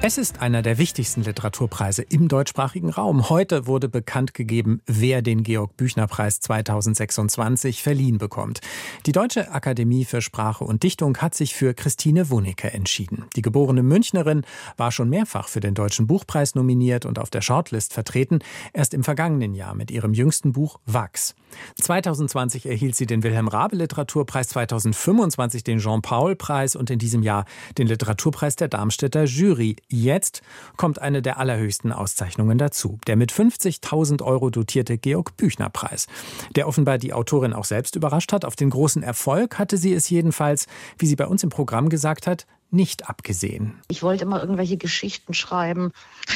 Es ist einer der wichtigsten Literaturpreise im deutschsprachigen Raum. Heute wurde bekannt gegeben, wer den Georg-Büchner-Preis 2026 verliehen bekommt. Die Deutsche Akademie für Sprache und Dichtung hat sich für Christine Wunicke entschieden. Die geborene Münchnerin war schon mehrfach für den Deutschen Buchpreis nominiert und auf der Shortlist vertreten, erst im vergangenen Jahr mit ihrem jüngsten Buch Wachs. 2020 erhielt sie den Wilhelm-Raabe-Literaturpreis, 2025 den Jean-Paul-Preis und in diesem Jahr den Literaturpreis der Darmstädter Jury. Jetzt kommt eine der allerhöchsten Auszeichnungen dazu, der mit 50.000 € dotierte Georg-Büchner-Preis, der offenbar die Autorin auch selbst überrascht hat. Auf den großen Erfolg hatte sie es jedenfalls, wie sie bei uns im Programm gesagt hat, nicht abgesehen. Ich wollte immer irgendwelche Geschichten schreiben.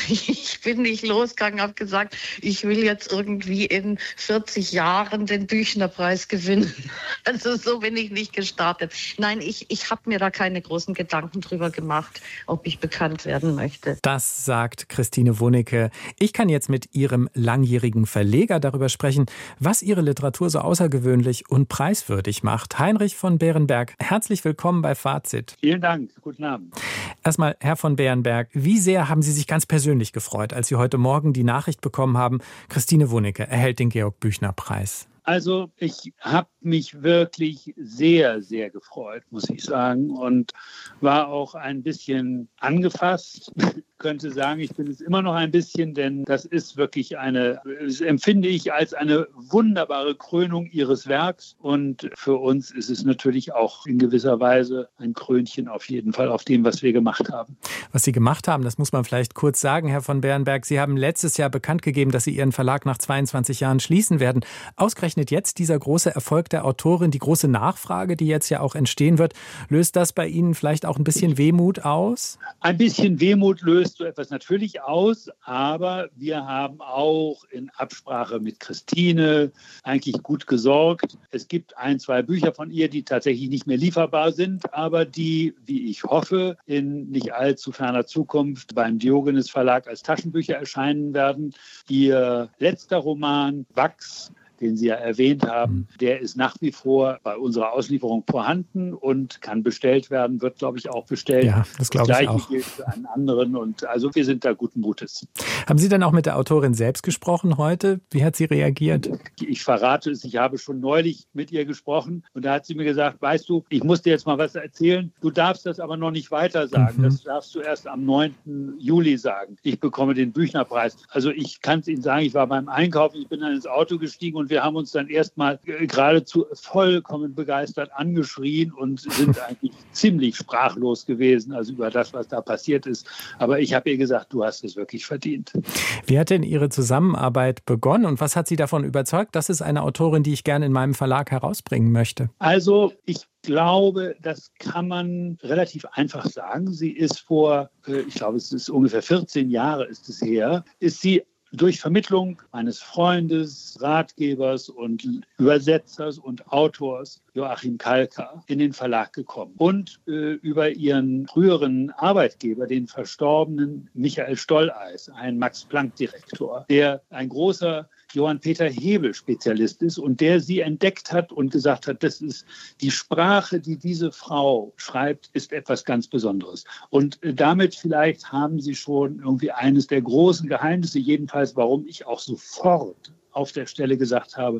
Ich bin nicht losgegangen, habe gesagt, ich will jetzt irgendwie in 40 Jahren den Büchner-Preis gewinnen. Also so bin ich nicht gestartet. Nein, ich habe mir da keine großen Gedanken drüber gemacht, ob ich bekannt werden möchte. Das sagt Christine Wunicke. Ich kann jetzt mit ihrem langjährigen Verleger darüber sprechen, was ihre Literatur so außergewöhnlich und preiswürdig macht. Heinrich von Beerenberg, herzlich willkommen bei Fazit. Vielen Dank. Guten Abend. Erstmal, Herr von Beerenberg, wie sehr haben Sie sich ganz persönlich gefreut, als Sie heute Morgen die Nachricht bekommen haben, Christine Wunicke erhält den Georg-Büchner-Preis? Also ich habe mich wirklich sehr, sehr gefreut, muss ich sagen, und war auch ein bisschen angefasst. Könnte sagen, ich bin es immer noch ein bisschen, denn das ist wirklich das empfinde ich als eine wunderbare Krönung ihres Werks. Und für uns ist es natürlich auch in gewisser Weise ein Krönchen auf jeden Fall auf dem, was wir gemacht haben. Was Sie gemacht haben, das muss man vielleicht kurz sagen, Herr von Beerenberg. Sie haben letztes Jahr bekannt gegeben, dass Sie Ihren Verlag nach 22 Jahren schließen werden. Ausgerechnet jetzt dieser große Erfolg der Autorin, die große Nachfrage, die jetzt ja auch entstehen wird, löst das bei Ihnen vielleicht auch ein bisschen Wehmut aus? Ein bisschen Wehmut löst so etwas natürlich aus, aber wir haben auch in Absprache mit Christine eigentlich gut gesorgt. Es gibt 1, 2 Bücher von ihr, die tatsächlich nicht mehr lieferbar sind, aber die, wie ich hoffe, in nicht allzu ferner Zukunft beim Diogenes Verlag als Taschenbücher erscheinen werden. Ihr letzter Roman, Wachs, den Sie ja erwähnt haben, der ist nach wie vor bei unserer Auslieferung vorhanden und kann bestellt werden, wird, glaube ich, auch bestellt. Ja, das glaube ich auch. Das Gleiche gilt für einen anderen und also wir sind da guten Mutes. Haben Sie denn auch mit der Autorin selbst gesprochen heute? Wie hat sie reagiert? Ich verrate es, ich habe schon neulich mit ihr gesprochen und da hat sie mir gesagt, weißt du, ich muss dir jetzt mal was erzählen, du darfst das aber noch nicht weiter sagen, das darfst du erst am 9. Juli sagen. Ich bekomme den Büchner-Preis. Also ich kann es Ihnen sagen, ich war beim Einkaufen, ich bin dann ins Auto gestiegen und wir haben uns dann erstmal geradezu vollkommen begeistert angeschrien und sind eigentlich ziemlich sprachlos gewesen, also über das, was da passiert ist. Aber ich habe ihr gesagt, du hast es wirklich verdient. Wie hat denn Ihre Zusammenarbeit begonnen und was hat Sie davon überzeugt, das ist eine Autorin, die ich gerne in meinem Verlag herausbringen möchte? Also ich glaube, das kann man relativ einfach sagen. Sie ist ich glaube, es ist ungefähr 14 Jahre ist es her, ist sie durch Vermittlung eines Freundes, Ratgebers und Übersetzers und Autors Joachim Kalka in den Verlag gekommen und über ihren früheren Arbeitgeber, den verstorbenen Michael Stolleis, ein Max-Planck-Direktor, der ein großer Johann Peter Hebel-Spezialist ist und der sie entdeckt hat und gesagt hat, das ist die Sprache, die diese Frau schreibt, ist etwas ganz Besonderes. Und damit vielleicht haben sie schon irgendwie eines der großen Geheimnisse, jedenfalls warum ich auch sofort auf der Stelle gesagt habe,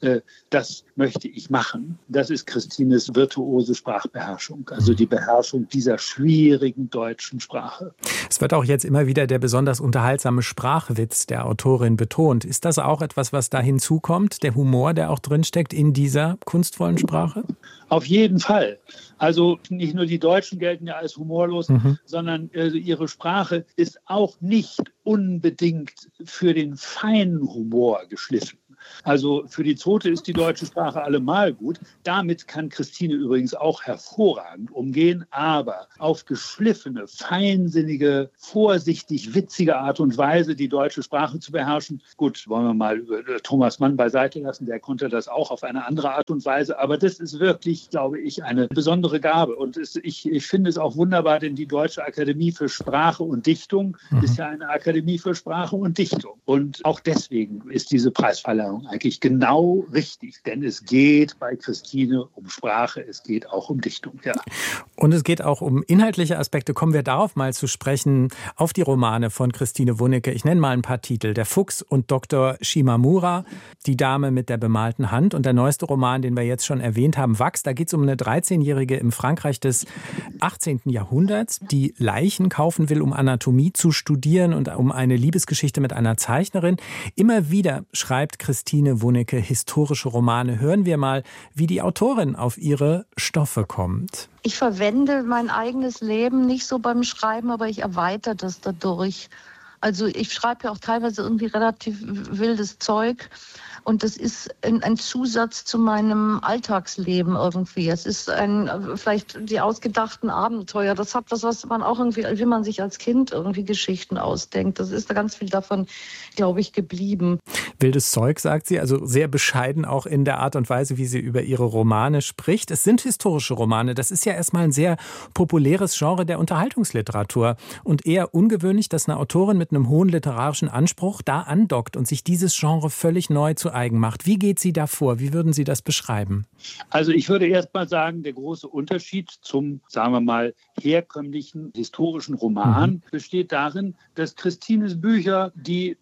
das möchte ich machen. Das ist Christines virtuose Sprachbeherrschung, also die Beherrschung dieser schwierigen deutschen Sprache. Es wird auch jetzt immer wieder der besonders unterhaltsame Sprachwitz der Autorin betont. Ist das auch etwas, was da hinzukommt, der Humor, der auch drinsteckt in dieser kunstvollen Sprache? Auf jeden Fall. Also nicht nur die Deutschen gelten ja als humorlos, sondern ihre Sprache ist auch nicht unbedingt für den feinen Humor geschliffen. Also für die Zote ist die deutsche Sprache allemal gut. Damit kann Christine übrigens auch hervorragend umgehen, aber auf geschliffene, feinsinnige, vorsichtig witzige Art und Weise die deutsche Sprache zu beherrschen. Gut, wollen wir mal Thomas Mann beiseite lassen, der konnte das auch auf eine andere Art und Weise, aber das ist wirklich, glaube ich, eine besondere Gabe und ich finde es auch wunderbar, denn die Deutsche Akademie für Sprache und Dichtung ist ja eine Akademie für Sprache und Dichtung und auch deswegen ist diese Preisverleihung Einstellung eigentlich genau richtig, denn es geht bei Christine um Sprache, es geht auch um Dichtung. Ja. Und es geht auch um inhaltliche Aspekte. Kommen wir darauf mal zu sprechen, auf die Romane von Christine Wunnecke. Ich nenne mal ein paar Titel. Der Fuchs und Dr. Shimamura, Die Dame mit der bemalten Hand und der neueste Roman, den wir jetzt schon erwähnt haben, Wachs. Da geht es um eine 13-Jährige im Frankreich des 18. Jahrhunderts, die Leichen kaufen will, um Anatomie zu studieren und um eine Liebesgeschichte mit einer Zeichnerin. Immer wieder schreibt Christine Wunnecke historische Romane. Hören wir mal, wie die Autorin auf ihre Stoffe kommt. Ich verwende mein eigenes Leben nicht so beim Schreiben, aber ich erweitere das dadurch. Also ich schreibe ja auch teilweise irgendwie relativ wildes Zeug. Und das ist ein Zusatz zu meinem Alltagsleben irgendwie. Es ist vielleicht die ausgedachten Abenteuer. Das hat was man auch irgendwie, wie man sich als Kind irgendwie Geschichten ausdenkt. Das ist da ganz viel davon, glaube ich, geblieben. Wildes Zeug, sagt sie, also sehr bescheiden auch in der Art und Weise, wie sie über ihre Romane spricht. Es sind historische Romane. Das ist ja erstmal ein sehr populäres Genre der Unterhaltungsliteratur. Und eher ungewöhnlich, dass eine Autorin mit einem hohen literarischen Anspruch da andockt und sich dieses Genre völlig neu zu eigen macht. Wie geht sie da vor? Wie würden Sie das beschreiben? Also ich würde erst mal sagen, der große Unterschied zum, sagen wir mal, herkömmlichen historischen Roman besteht darin, dass Christines Bücher die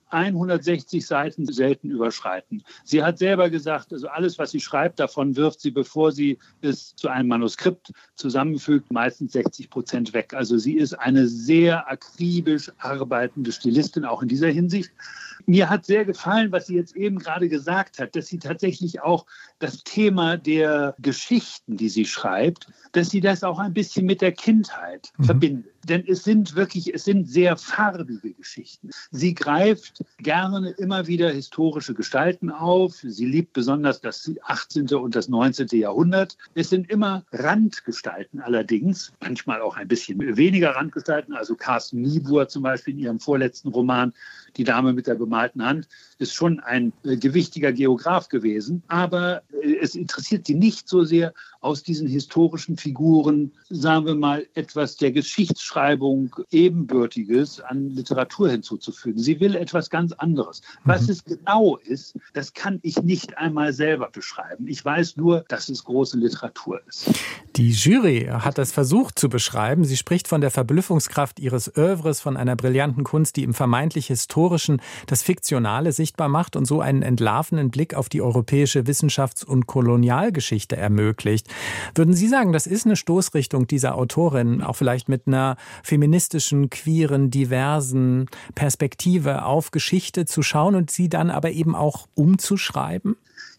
160 Seiten selten überschreiten. Sie hat selber gesagt, also alles, was sie schreibt, davon wirft sie, bevor sie es zu einem Manuskript zusammenfügt, meistens 60% weg. Also sie ist eine sehr akribisch arbeitende Stilistin, auch in dieser Hinsicht. Mir hat sehr gefallen, was sie jetzt eben gerade gesagt hat, dass sie tatsächlich auch das Thema der Geschichten, die sie schreibt, dass sie das auch ein bisschen mit der Kindheit verbindet. Denn es sind sehr farbige Geschichten. Sie greift gerne immer wieder historische Gestalten auf. Sie liebt besonders das 18. und das 19. Jahrhundert. Es sind immer Randgestalten allerdings, manchmal auch ein bisschen weniger Randgestalten. Also Carsten Niebuhr zum Beispiel in ihrem vorletzten Roman, Die Dame mit der bemalten Hand, ist schon ein gewichtiger Geograf gewesen. Aber es interessiert sie nicht so sehr, aus diesen historischen Figuren, sagen wir mal, etwas der Geschichtsschreibung Ebenbürtiges an Literatur hinzuzufügen. Sie will etwas ganz anderes. Was es genau ist, das kann ich nicht einmal selber beschreiben. Ich weiß nur, dass es große Literatur ist. Die Jury hat das versucht zu beschreiben. Sie spricht von der Verblüffungskraft ihres Œuvres, von einer brillanten Kunst, die im vermeintlich Historischen das Fiktionale sichtbar macht und so einen entlarvenden Blick auf die europäische Wissenschafts- und Kolonialgeschichte ermöglicht. Würden Sie sagen, das ist eine Stoßrichtung dieser Autorin, auch vielleicht mit einer feministischen, queeren, diversen Perspektive auf Geschichte zu schauen und sie dann aber eben auch umzuschreiben?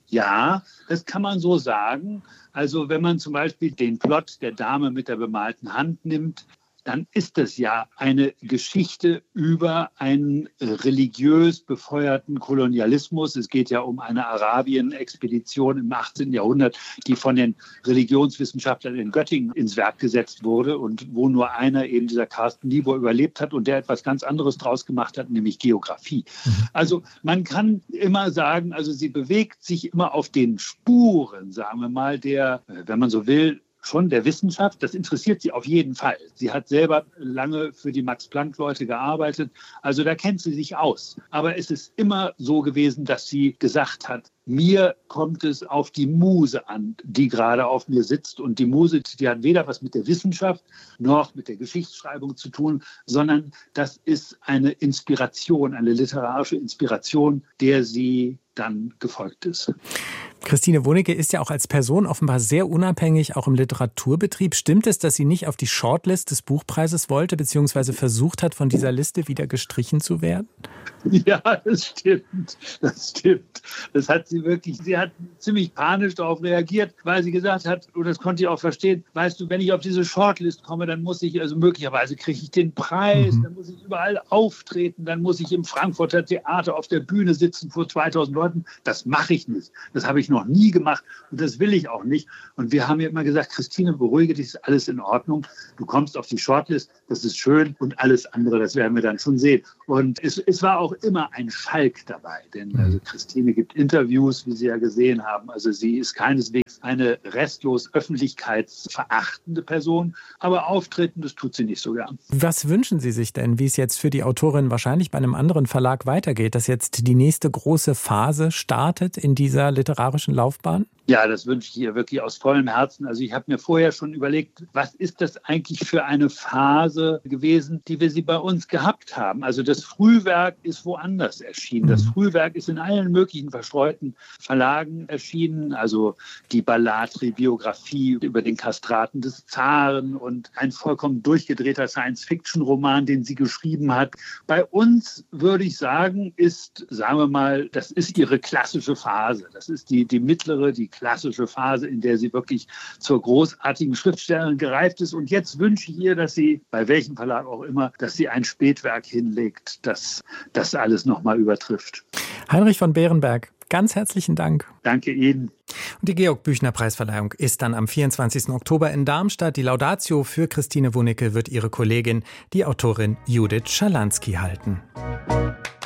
Ja, das kann man so sagen. Also wenn man zum Beispiel den Plot der Dame mit der bemalten Hand nimmt, dann ist es ja eine Geschichte über einen religiös befeuerten Kolonialismus. Es geht ja um eine Arabien-Expedition im 18. Jahrhundert, die von den Religionswissenschaftlern in Göttingen ins Werk gesetzt wurde und wo nur einer, eben dieser Carsten Niebuhr, überlebt hat und der etwas ganz anderes draus gemacht hat, nämlich Geografie. Also man kann immer sagen, also sie bewegt sich immer auf den Spuren, sagen wir mal, der, wenn man so will, schon der Wissenschaft. Das interessiert sie auf jeden Fall. Sie hat selber lange für die Max-Planck-Leute gearbeitet. Also da kennt sie sich aus. Aber es ist immer so gewesen, dass sie gesagt hat, mir kommt es auf die Muse an, die gerade auf mir sitzt. Und die Muse, die hat weder was mit der Wissenschaft noch mit der Geschichtsschreibung zu tun, sondern das ist eine Inspiration, eine literarische Inspiration, der sie dann gefolgt ist. Christine Wunnecke ist ja auch als Person offenbar sehr unabhängig, auch im Literaturbetrieb. Stimmt es, dass sie nicht auf die Shortlist des Buchpreises wollte, beziehungsweise versucht hat, von dieser Liste wieder gestrichen zu werden? Ja, das stimmt. Das hat sie wirklich, sie hat ziemlich panisch darauf reagiert, weil sie gesagt hat, und das konnte ich auch verstehen, weißt du, wenn ich auf diese Shortlist komme, dann muss ich, also möglicherweise kriege ich den Preis, dann muss ich überall auftreten, dann muss ich im Frankfurter Theater auf der Bühne sitzen vor 2000 Leuten. Das mache ich nicht. Das habe ich noch nie gemacht und das will ich auch nicht. Und wir haben ja immer gesagt, Christine, beruhige dich, ist alles in Ordnung. Du kommst auf die Shortlist, das ist schön und alles andere, das werden wir dann schon sehen. Und es war auch immer ein Schalk dabei, denn also Christine gibt Interviews, wie Sie ja gesehen haben. Also sie ist keineswegs eine restlos öffentlichkeitsverachtende Person, aber auftreten, das tut sie nicht so gern. Was wünschen Sie sich denn, wie es jetzt für die Autorin wahrscheinlich bei einem anderen Verlag weitergeht, dass jetzt die nächste große Phase startet in dieser literarischen Laufbahn? Ja, das wünsche ich ihr wirklich aus vollem Herzen. Also ich habe mir vorher schon überlegt, was ist das eigentlich für eine Phase gewesen, die wir sie bei uns gehabt haben. Also das Frühwerk ist woanders erschienen. Das Frühwerk ist in allen möglichen verstreuten Verlagen erschienen. Also die Ballatri-Biografie über den Kastraten des Zaren und ein vollkommen durchgedrehter Science-Fiction-Roman, den sie geschrieben hat. Bei uns würde ich sagen, ist, sagen wir mal, das ist ihre klassische Phase. Das ist die mittlere, die klassische Phase, in der sie wirklich zur großartigen Schriftstellerin gereift ist. Und jetzt wünsche ich ihr, dass sie, bei welchem Verlag auch immer, dass sie ein Spätwerk hinlegt, das das alles nochmal übertrifft. Heinrich von Beerenberg, ganz herzlichen Dank. Danke Ihnen. Und die Georg-Büchner-Preisverleihung ist dann am 24. Oktober in Darmstadt. Die Laudatio für Christine Wunicke wird ihre Kollegin, die Autorin Judith Schalansky, halten.